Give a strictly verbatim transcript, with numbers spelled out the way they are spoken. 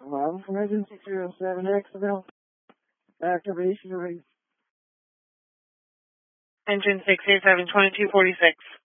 Well, emergency two oh seven, accident, activation rate. Engine six eight seven, twenty-two forty-six.